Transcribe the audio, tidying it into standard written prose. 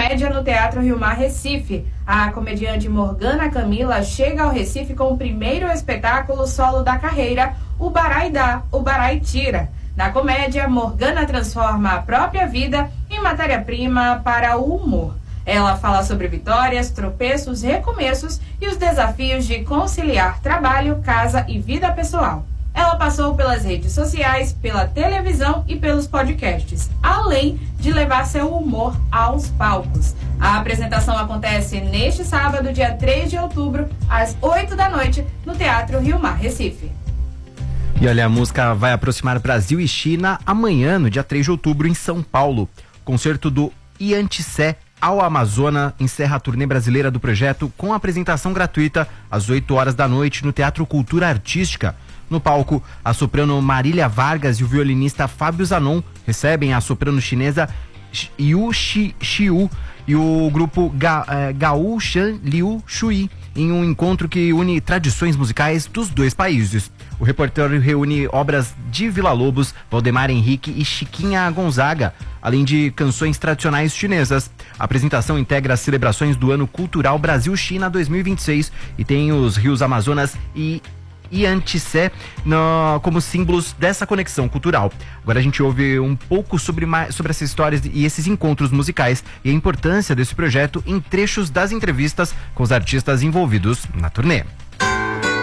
comédia no Teatro Rio Mar Recife. A comediante Morgana Camila chega ao Recife com o primeiro espetáculo solo da carreira, O Barai Dá, O Barai Tira. Na comédia, Morgana transforma a própria vida em matéria-prima para o humor. Ela fala sobre vitórias, tropeços, recomeços e os desafios de conciliar trabalho, casa e vida pessoal. Ela passou pelas redes sociais, pela televisão e pelos podcasts, além de levar seu humor aos palcos. A apresentação acontece neste sábado, dia 3 de outubro, às 8 da noite, no Teatro Rio Mar Recife. E olha, a música vai aproximar Brasil e China amanhã, no dia 3 de outubro, em São Paulo. Concerto do Ianticé ao Amazonas encerra a turnê brasileira do projeto com apresentação gratuita às 8 horas da noite no Teatro Cultura Artística. No palco, a soprano Marília Vargas e o violinista Fábio Zanon recebem a soprano chinesa Yu Xiu e o grupo Gao Shan Liu Shui, em um encontro que une tradições musicais dos dois países. O repertório reúne obras de Villa-Lobos, Valdemar Henrique e Chiquinha Gonzaga, além de canções tradicionais chinesas. A apresentação integra as celebrações do Ano Cultural Brasil-China 2026 e tem os rios Amazonas e Ianticé como símbolos dessa conexão cultural. Agora a gente ouve um pouco sobre essas histórias e esses encontros musicais e a importância desse projeto em trechos das entrevistas com os artistas envolvidos na turnê.